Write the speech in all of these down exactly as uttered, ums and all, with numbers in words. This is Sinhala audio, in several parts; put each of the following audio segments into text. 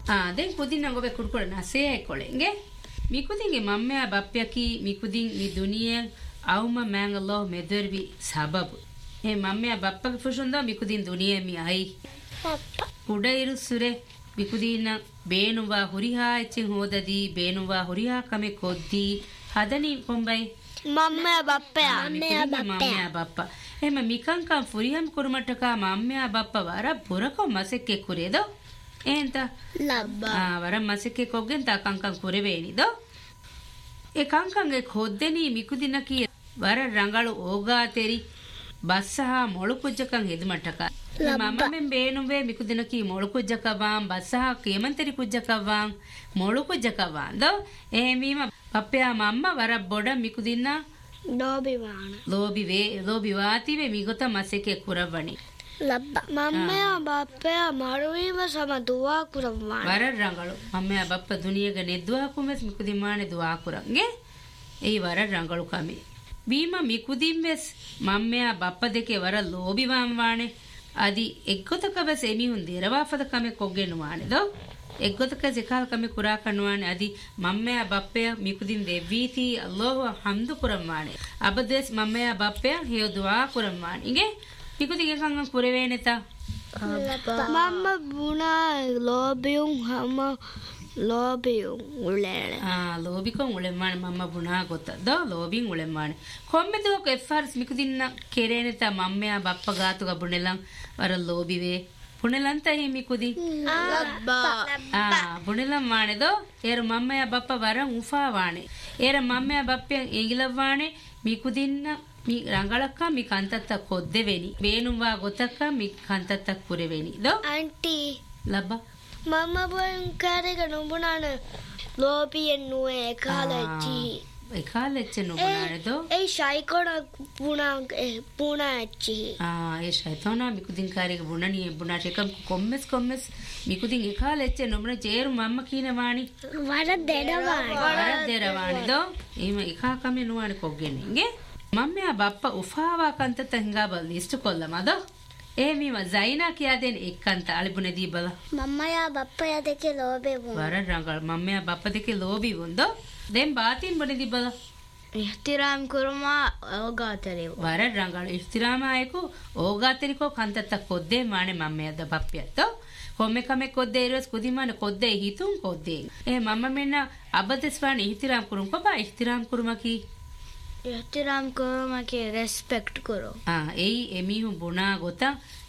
Ah, then kudin nango be kurkura na se kolenge. Mikudin ge mamme bappya ki mikudin mi duniya auma mangallo medervi sababu. E mamme bappa ge fushunda mikudin duniya mi ai. Papa. Kudairu sure mikudina beenuwa huriha echen hodadi beenuwa huriha kame koddi hadani kombai. Mamme bappya. Mamme bappya. Mamme bappa. Ema mikankan furiham kurumataka mamme bappa wara burako masekke kuredo. Enta labba ah wara masekke koggen ta kankan kureveni do. E kankan ge khoddeni mikudina ki wara rangalu oga teri bassaha molukujjakan hedumataka. Mama men beenuwe mikudina ki molukujjakawan bassaha kemanteri kujjakawan molukujjakawan do. Ehemima pappya mamma wara boda mikudina ලෝබිවාන ලෝබිවේ ලෝබිවාතිවේ මිගොත මසෙකේ කුරවණි ලබ්බ මම්මයා බප්පයා මරුවීම සම දුවා කුරවවාන වර රංගලු මම්මයා බප්ප දුනියග නෙද්දුවා කුමස් මිකුදිමානේ දුවා කුරංගේ ඒ වර රංගලු කමි බීම මිකුදිම්වෙස් මම්මයා බප්ප දෙකේ වර ලෝබිවාම් වානේ අදි එක්ගොතකවස් එමිහුන් දෙරවාපද කමෙ කොග්ගෙනුවානේ දෝ එක්ගොතක සිකාල් කමෙ කුරා කනුවානේ අදි මම්මයා බප්පයා මිකුදින් දෙවීති අල්ලාහ් හම්දු කුරම්වානේ අබදස් මම්මයා බප්පයා හේව දුවා කුරම්වානේ ඉගේ මිකුදිගේ කංගන් කුරවේනෙතා මම්ම බුනා ලෝබියුන් හැම ලෝබියුන් උලේන ආ ලෝබිකොන් උලෙම්මානේ මම්ම බුනා ගොත දෝ ලෝබින් උලෙම්මානේ කොම්මෙදෝ එෆ්ආර්ස් මිකුදින්න කෙරේනෙතා මම්මයා බප්පා ගාතු ගබුනෙලන් වර ලෝබිවේ පුණලන්ත හිමි කුදි ලබ්බා ආ පුණලම් මානේදෝ ඒර මම්මයා බප්පා වරන් උෆා වානේ ඒර මම්මයා බප්පෙන් එංගිලවානේ මිකුදින්න මි රංගලක්ක මි කන්තත්ත කොද්දෙ වෙනි වේනුවා ගොතක්ක මි කන්තත්ත කුරෙවෙනි දෝ ආන්ටි ලබ්බා මම්ම බොන් කාරේක නුඹුනාන ලෝපියෙන් නුවේ කාලච්චි ඒ කාලෙච්ච නුඹුනානේ දෝ ඒ ෂයිකොණ පුණා පුණා ඇච්චි ආ ඒ ෂයිතෝනා මිකුදින් කාරේක බුණණිය බුණාට එකම් කොම්මස් කොම්මස් මිකුදින් ඒ කාලෙච්ච නුඹුන ජේරු මම්ම කීනවානි වර දෙනවානි වර දෙරවානි දෝ එහෙම එකා කමේ නුවානේ කොග්ගෙන්නේ මම්මයා බප්පා උෆාවා කන්තත හිඟා බල ලිස්ට් කොල්ලමද ඒ මීම සයිනා කියා දෙන එක්කන්ත අලිබුනේදී බල මම්මයා බප්පයා දෙකේ ලෝබේ වුන් වර රංගල් මම්මයා බප්පා දෙකේ ලෝබි වුන්ද දැන් බාතින් බොනේදී බල ඉහ්තිරාම් කුරුමා ඕගාතරේ වර රංගල් ඉහ්තිරාමායකෝ ඕගාතරිකෝ කන්තත කොද්දේ මානේ මම්මයාද බප්පියත් කොම්මේ කමේ කොද්දේ ඉරස් කුදිමානේ කොද්දේ හිතුන් කොද්දේ ඒ මම්ම මෙන්න අබදස්වානේ ඉහ්තිරාම් කුරුම් කොබා ඉහ්තිරාම් කුරුමකි ඉහ්තිරාම් කුරුමකේ රෙස්පෙක්ට් කරෝ ආ එයි එමිහු බුණා ගොත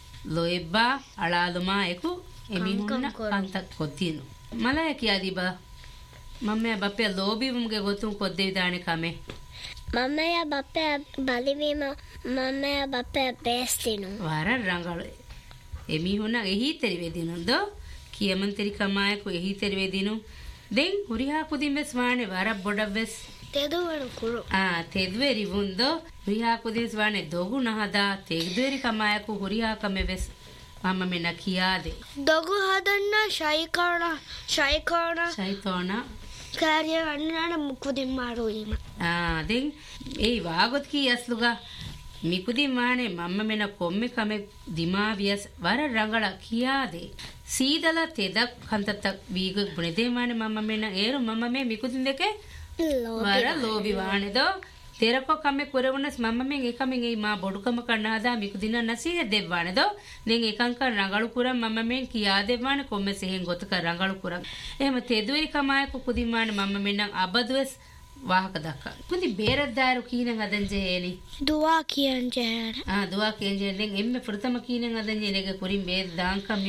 ලොෙබ්බා අලාලුමා එකු එමිහුන්න කන්තක් කොද්දිනු මලය කියාදී බා මම්මයා බප්පේ ලෝබිවුම්ගේ ගොතුන් කොද්දේ දානේ කමේ මම්මයා බප්පයා බලීවීම මම්මයා බප්පයා බේස්තිනු වර රංගල එමිහුන්න එහි තෙරි වෙදිනුද කියමන්තරි කමායකු එහි තෙරි වෙදිනු දෙන් හුරිහා කුදින්වෙස් වානේ වර බොඩවස් තෙදුවරු කුරු ආ තෙදුවරි වුන්දෝ හුරිහා කුදිස් වානේ දොගු නහදා තෙදුවරි කමායකු හුරිහා කමෙවස් මම මෙන්න කියාදේ දොගු හදන්න ෂයිකෝණ ෂයිකෝණ ෂයිතෝනා කාර්ය වන්නන මුකුදින් මාරුවීම ආ දෙන් ඒ වාගොත් කීයස්ලුගා මිකුදින් මානේ මම මෙන්න කොම්මේ කමෙ දිමාවියස් වර රංගල කියාදේ සීදල තෙදක් කන්තත වීග බුනේදේ මානේ මම මෙන්න ඒරු මම මේ මිකුදින් දෙකේ වර ලෝබි වානේදෝ තෙරකො කමෙ කුරවනස් මම මෙන් එකමින් ඒ මා බොඩුකම කන්නාදා මිකුදින නසීහ දෙවවානේදෝ දෙන් එකංක රංගලු කුරම් මම මෙන් කියා දෙවවානේ කොම්මේ සෙහෙන් ගොතක රංගලු කුරම් එහෙම තෙදුවරි කමාය කුකුදින් මානේ මම මෙන්නම් අබදුවස් वाहक दक्का कुंदी बेरद्दारू कीने गदंजेनी दुआ कियंजे आ दुआ कियंजे लें एम्मे प्रथम कीने गदंजे नेगे कुरिम बेद दांका